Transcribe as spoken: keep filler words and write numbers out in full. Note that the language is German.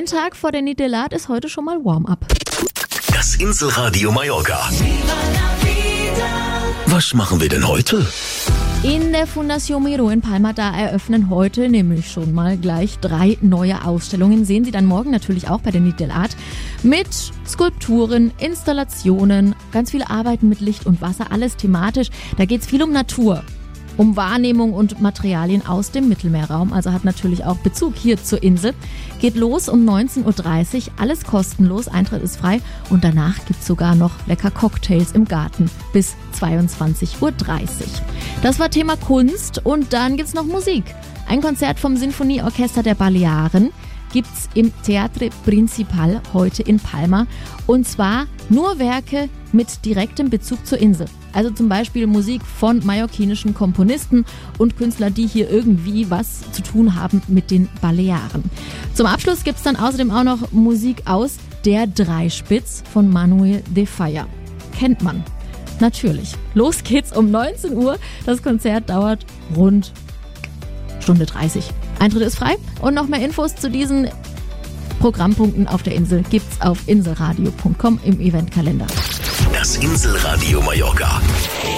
Ein Tag vor der Nit de Lat ist heute schon mal Warm-up. Das Inselradio Mallorca. Was machen wir denn heute? In der Fundación Miró in Palma, da eröffnen heute nämlich schon mal gleich drei neue Ausstellungen. Sehen Sie dann morgen natürlich auch bei der Nit de Lat. Mit Skulpturen, Installationen, ganz viele Arbeiten mit Licht und Wasser, alles thematisch. Da geht es viel um Natur, um Wahrnehmung und Materialien aus dem Mittelmeerraum. Also hat natürlich auch Bezug hier zur Insel. Geht los um neunzehn Uhr dreißig, alles kostenlos, Eintritt ist frei. Und danach gibt's sogar noch lecker Cocktails im Garten bis zweiundzwanzig Uhr dreißig. Das war Thema Kunst und dann gibt's noch Musik. Ein Konzert vom Sinfonieorchester der Balearen gibt's im Teatre Principal heute in Palma. Und zwar nur Werke mit direktem Bezug zur Insel. Also zum Beispiel Musik von mallorquinischen Komponisten und Künstler, die hier irgendwie was zu tun haben mit den Balearen. Zum Abschluss gibt's dann außerdem auch noch Musik aus Der Dreispitz von Manuel de Falla. Kennt man. Natürlich. Los geht's um neunzehn Uhr. Das Konzert dauert rund Stunde dreißig. Eintritt ist frei und noch mehr Infos zu diesen Programmpunkten auf der Insel gibt's auf inselradio punkt com im Eventkalender. Das Inselradio Mallorca.